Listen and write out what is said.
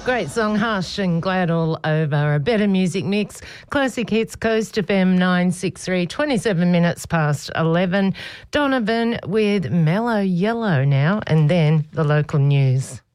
Great song, Hush and Glad All Over. A better music mix. Classic Hits, Coast FM 963, 27 minutes past 11. Donovan with Mellow Yellow now, and then the local news.